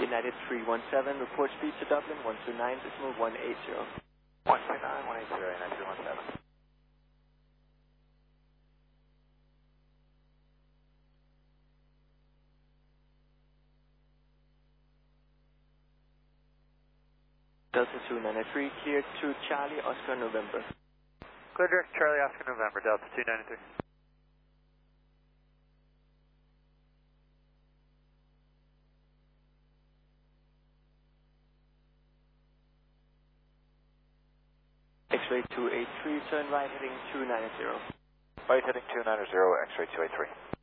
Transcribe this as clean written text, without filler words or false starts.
United 317, report speed to Dublin 129.180. 129.180, United 317. Delta 293, cleared to Charlie Oscar November. Clear direct Charlie Oscar November, Delta 293. X-ray 283, turn right heading 290. Right heading 290, X-ray 283.